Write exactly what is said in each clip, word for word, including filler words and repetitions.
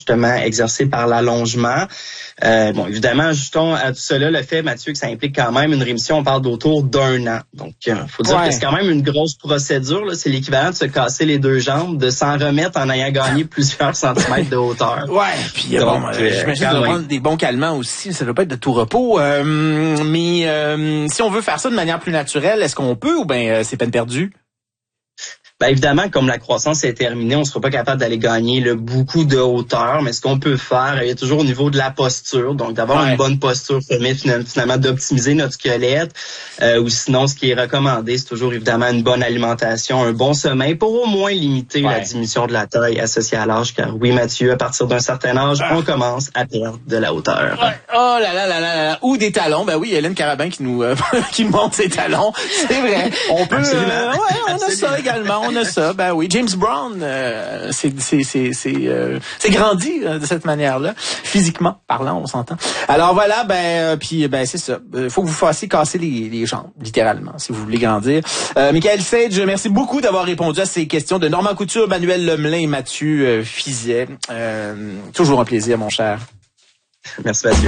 justement exercé par l'allongement. Euh, bon, évidemment, ajoutons à tout cela le fait, Mathieu, que ça implique quand même une rémission, on parle d'autour d'un an. Donc, il euh, faut dire ouais. que c'est quand même une grosse procédure. Là. C'est l'équivalent de se casser les deux jambes, de s'en remettre en ayant gagné plusieurs centimètres de hauteur. Ouais, puis bon, euh, j'imagine de prendre des bons calmants aussi, ça doit pas être de tout repos. Euh, mais euh, si on veut faire ça de manière plus naturelle, est-ce qu'on peut ou bien euh, c'est peine perdue? Bien évidemment, comme la croissance est terminée, on ne sera pas capable d'aller gagner le beaucoup de hauteur, mais ce qu'on peut faire, il y a toujours au niveau de la posture, donc d'avoir ouais. une bonne posture permet finalement d'optimiser notre squelette, euh, ou sinon, ce qui est recommandé, c'est toujours évidemment une bonne alimentation, un bon sommeil pour au moins limiter ouais. la diminution de la taille associée à l'âge, car oui, Mathieu, à partir d'un certain âge, ah. on commence à perdre de la hauteur. Ouais. Oh là là là là là, ou des talons, ben oui, Hélène Carabin qui nous euh, qui montre ses talons, c'est vrai. On peut, euh, ouais, on Absolument. a ça également. On a ça, ben oui. James Brown, euh, c'est c'est c'est c'est euh, c'est grandi euh, de cette manière-là, physiquement parlant, on s'entend. Alors voilà, ben euh, puis ben c'est ça. Il faut que vous fassiez casser les, les jambes, littéralement, si vous voulez grandir. Euh, Michael Sage, merci beaucoup d'avoir répondu à ces questions de Normand Couture, Manuel Lemelin et Mathieu euh, Fizet. Euh, toujours un plaisir, mon cher. Merci, Mathieu.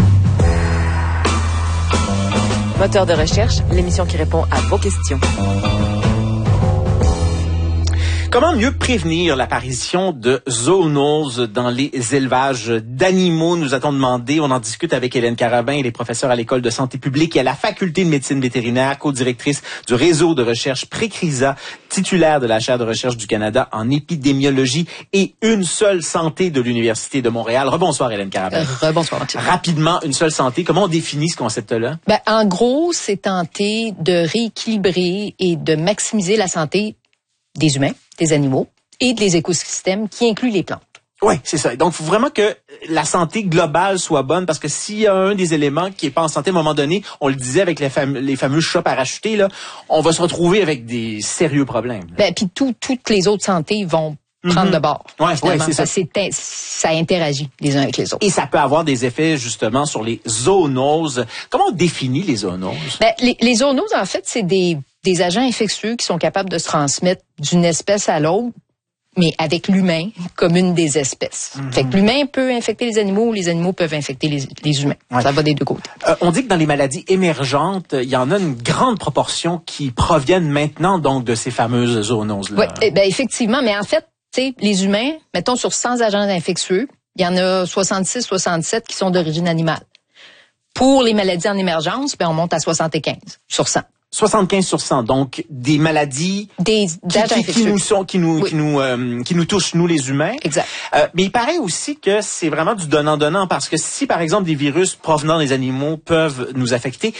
Moteur de recherche, l'émission qui répond à vos questions. Comment mieux prévenir l'apparition de zoonoses dans les élevages d'animaux? Nous a-t-on demandé. On en discute avec Hélène Carabin, elle est professeure à l'École de santé publique et à la Faculté de médecine vétérinaire, co-directrice du réseau de recherche Précrisa, titulaire de la chaire de recherche du Canada en épidémiologie et Une seule santé de l'Université de Montréal. Rebonsoir Hélène Carabin. Euh, rebonsoir Mathieu. Rapidement, Une seule santé, comment on définit ce concept-là? Ben, en gros, c'est tenter de rééquilibrer et de maximiser la santé des humains, des animaux et des écosystèmes qui incluent les plantes. Oui, c'est ça. Donc, il faut vraiment que la santé globale soit bonne parce que s'il y a un des éléments qui est pas en santé, à un moment donné, on le disait avec les, fam- les fameux chats parachutés, là, on va se retrouver avec des sérieux problèmes. Ben, puis tout, toutes les autres santé vont prendre mm-hmm. de bord. Ouais, ouais, c'est ça. Ça, c'est, ça interagit les uns avec les autres. Et ça peut avoir des effets, justement, sur les zoonoses. Comment on définit les zoonoses? Ben, les, les zoonoses, en fait, c'est des des agents infectieux qui sont capables de se transmettre d'une espèce à l'autre, mais avec l'humain comme une des espèces. Mm-hmm. Fait que l'humain peut infecter les animaux, les animaux peuvent infecter les, les humains. Ouais. Ça va des deux côtés. Euh, on dit que dans les maladies émergentes, il y en a une grande proportion qui proviennent maintenant donc de ces fameuses zoonoses-là. Oui, ben effectivement, mais en fait, tu sais, les humains, mettons sur cent agents infectieux, il y en a soixante-six, soixante-sept qui sont d'origine animale. Pour les maladies en émergence, ben on monte à soixante-quinze sur cent. soixante-quinze sur cent, donc des maladies des, qui, qui, qui nous sont, qui nous, oui. qui nous, euh, qui nous touchent nous les humains. Exact. Euh, mais il paraît aussi que c'est vraiment du donnant-donnant parce que si par exemple des virus provenant des animaux peuvent nous affecter,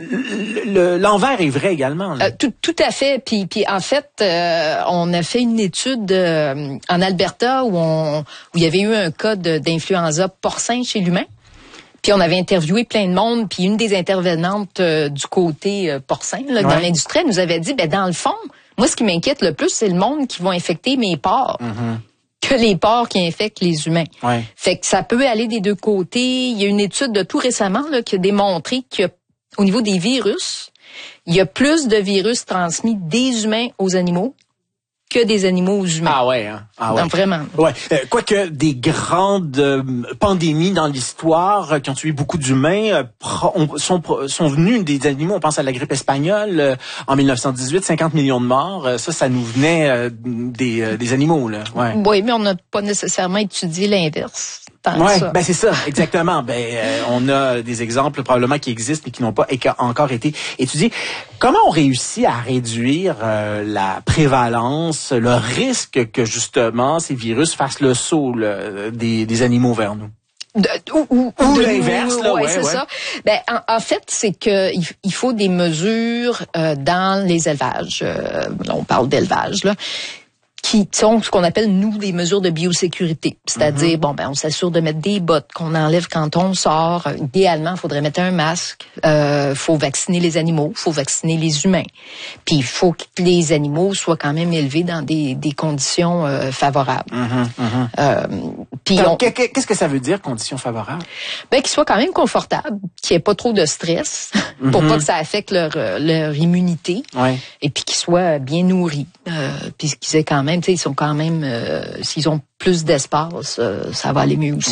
le, l'envers est vrai également. Euh, tout, tout à fait. Puis, puis en fait, euh, on a fait une étude euh, en Alberta où on, où il y avait eu un cas de, d'influenza porcin chez l'humain. Puis on avait interviewé plein de monde, puis une des intervenantes euh, du côté euh, porcin là, ouais. dans l'industrie nous avait dit, ben dans le fond, moi ce qui m'inquiète le plus, c'est le monde qui va infecter mes porcs, mm-hmm. que les porcs qui infectent les humains. Ouais. Fait que ça peut aller des deux côtés. Il y a une étude de tout récemment là, qui a démontré qu'au niveau des virus, il y a plus de virus transmis des humains aux animaux que des animaux aux humains. Ah ouais, hein? Ah ouais. Non, vraiment. Ouais. Euh, quoique des grandes euh, pandémies dans l'histoire euh, qui ont tué beaucoup d'humains euh, pro, on, sont, sont venues des animaux. On pense à la grippe espagnole euh, en dix-neuf cent dix-huit, cinquante millions de morts. Euh, ça, ça nous venait euh, des, euh, des animaux, là. Ouais. Oui, mais on n'a pas nécessairement étudié l'inverse. Ouais, ben c'est ça, exactement. Ben euh, on a des exemples probablement qui existent mais qui n'ont pas éca- encore été étudiés. Comment on réussit à réduire euh, la prévalence, le risque que justement ces virus fassent le saut là, des, des animaux vers nous? De, ou ou, ou de, l'inverse, là, ouais, ouais, c'est ouais. ça. Ben, en, en fait, c'est que il, il faut des mesures euh, dans les élevages. Euh, on parle d'élevage, là. Qui sont ce qu'on appelle, nous, des mesures de biosécurité. C'est-à-dire, mm-hmm. bon, ben, on s'assure de mettre des bottes qu'on enlève quand on sort. Idéalement, il faudrait mettre un masque. Euh, faut vacciner les animaux, faut vacciner les humains. Puis, il faut que les animaux soient quand même élevés dans des, des conditions euh, favorables. Mm-hmm, mm-hmm. Euh, puis Donc, on, qu'est-ce que ça veut dire, conditions favorables? Ben, qu'ils soient quand même confortables, qu'il n'y ait pas trop de stress, mm-hmm. pour pas que ça affecte leur, leur immunité. Ouais. Et puis qu'ils soient bien nourris. Euh, puis qu'ils aient quand même, tu sais, ils sont quand même, euh, s'ils ont plus d'espace, euh, ça va aller mieux aussi.